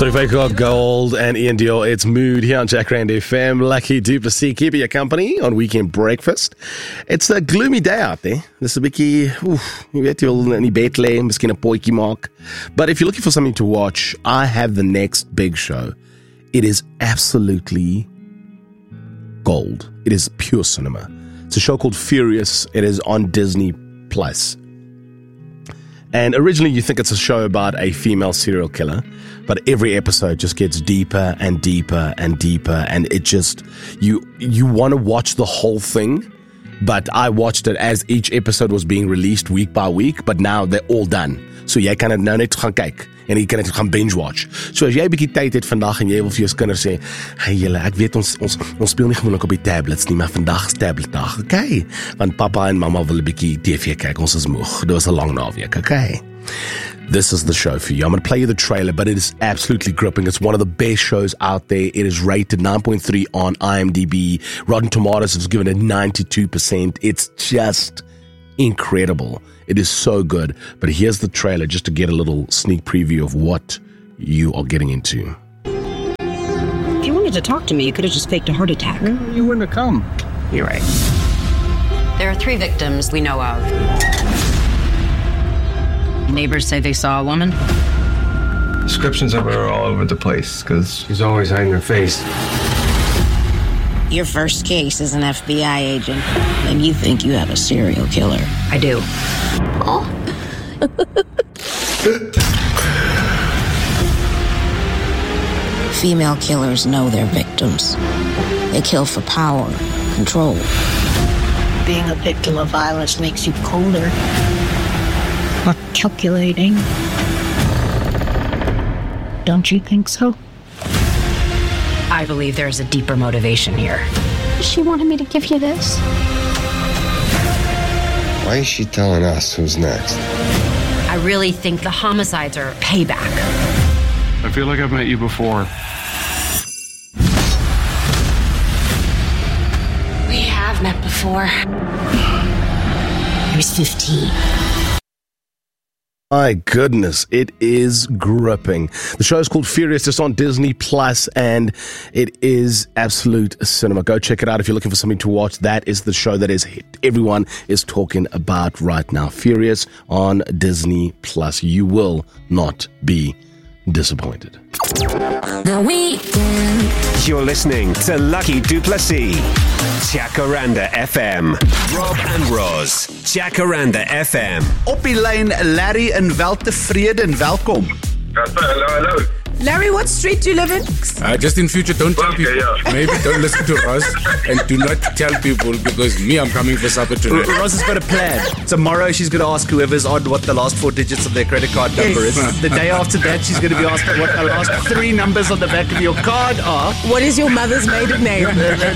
25 got Gold and Ian Dior. It's Mood here on Jacaranda FM. Lucky Duplessis keeping you company on Weekend Breakfast. It's a gloomy day out there. Dis 'n bietjie, jy weet jy wil in die bed lê, miskien 'n potjie maak. But if you're looking for something to watch, I have the next big show. It is absolutely gold. It is pure cinema. It's a show called Furious. It is on Disney Plus. And originally you think it's a show about a female serial killer, but every episode just gets deeper and deeper and deeper, and it just, you want to watch the whole thing, but I watched it as each episode was being released week by week, but now they're all done. So jy kan dit nou net gaan kyk en jy kan dit gaan binge watch. So as jy 'n bietjie tyd het vandag en jy wil vir jou kinders sê, "Hey julle, ek weet ons speel nie gewoonlik op die tablets nie, maar vandag is tabletdag." Okay? Want papa en mamma wil 'n bietjie TV kyk. Ons is moeg. Dit was 'n lang naweek. Okay? This is the show for you. I'm going to play you the trailer, but it is absolutely gripping. It's one of the best shows out there. It is rated 9.3 on IMDb. Rotten Tomatoes has given it 92%. It's just incredible. It is so good. But here's the trailer just to get a little sneak preview of what you are getting into. If you wanted to talk to me, you could have just faked a heart attack. You wouldn't have come. You're right. There are 3 victims we know of. Neighbors say they saw a woman. Descriptions of her are all over the place because she's always hiding her face. Your first case as an FBI agent, and you think you have a serial killer. I do. Oh. Female killers know their victims. They kill for power, control. Being a victim of violence makes you colder, more calculating. Don't you think so? I believe there's a deeper motivation here. She wanted me to give you this. Why is she telling us who's next? I really think the homicides are payback. I feel like I've met you before. We have met before. I was 15. My goodness, it is gripping. The show is called Furious. It's on Disney Plus, and it is absolute cinema. Go check it out if you're looking for something to watch. That is the show that is everyone is talking about right now. Furious on Disney Plus. You will not be disappointed. You're listening to Lucky Duplessis, Jacaranda FM. Rob and Roz, Jacaranda FM. Op die lyn, Larry in Weltevreden, welkom. Hello. Larry, what street do you live in? Just in future, don't tell people. Yeah. Maybe don't listen to Roz and do not tell people because I'm coming for supper tonight. Roz has got a plan. Tomorrow she's going to ask whoever's on what the last 4 digits of their credit card number is. The day after that she's going to be asked what the last 3 numbers on the back of your card are. What is your mother's maiden name?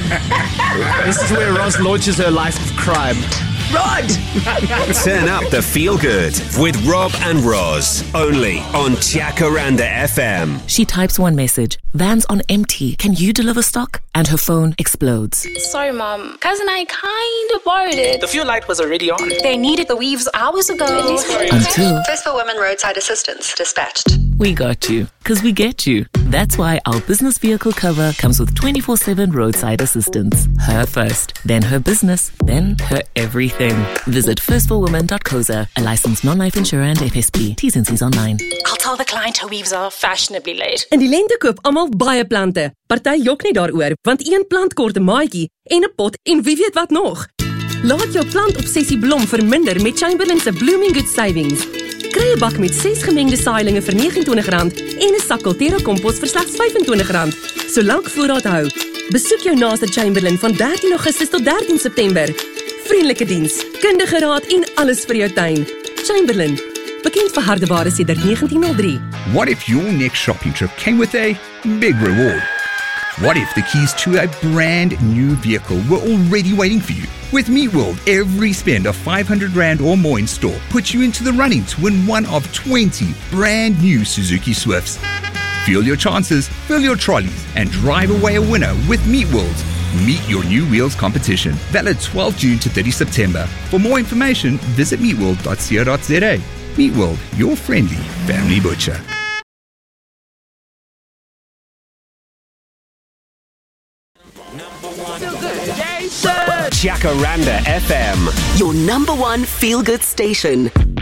This is where Roz launches her life of crime. Rod! Turn up the feel good with Rob and Roz, only on Jacaranda FM. She types one message, van's on empty, can you deliver stock? And her phone explodes. Sorry, Mom. Cousin, I kind of borrowed it. The fuel light was already on. They needed the weaves hours ago. Until First for Women Roadside Assistance dispatched. we got you, because we get you. That's why our business vehicle cover comes with 24/7 roadside assistance. Her first, then her business, then her everything. Visit firstforwomen.co.za, a licensed non-life insurer and FSP. T's and C's online. I'll tell the client her weaves are fashionably late. In die lente koop almal baie plante. Party jok nie daaroor, want een plant kort 'n maatjie en 'n pot en wie weet wat nog. Laat jou plantobsessie blom verminder met Chamberlain se Blooming Good Savings. Kry 'n bak met 6 gemengde saailinge vir R29 en 'n sak Kultura kompos vir slegs R25. Solank voorraad hou. Besoek jou naaste Chamberlain van 13 Augustus tot 13 September. Vriendelike diens, kundige raad en alles vir jou tuin. Chamberlain, bekend vir hardeware sedert 1903. What if your next shopping trip came with a big reward? What if the keys to a brand new vehicle were already waiting for you? With Meatworld, every spend of R500 or more in store puts you into the running to win one of 20 brand new Suzuki Swifts. Feel your chances, fill your trolleys, and drive away a winner with Meatworld. Meet your new wheels competition, valid 12 June to 30 September. For more information, visit meatworld.co.za. Meatworld, your friendly family butcher. Jacaranda FM. Your number one feel-good station.